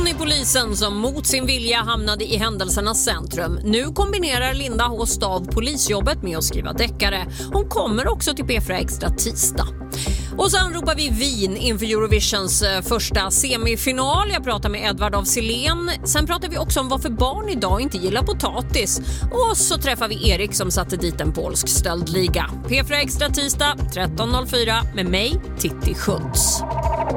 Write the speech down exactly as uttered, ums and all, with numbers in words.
Hon är polisen som mot sin vilja hamnade i händelsernas centrum. Nu kombinerar Linda H. Stav polisjobbet med att skriva deckare. Hon kommer också till P fyra Extra tisdag. Och sen ropar vi vin inför Eurovisions första semifinal. Jag pratar med Edvard af Sillén. Sen pratar vi också om varför barn idag inte gillar potatis. Och så träffar vi Erik som satte dit en polsk stöldliga. P fyra Extra tisdag tretton noll fyra med mig, Titti Schultz.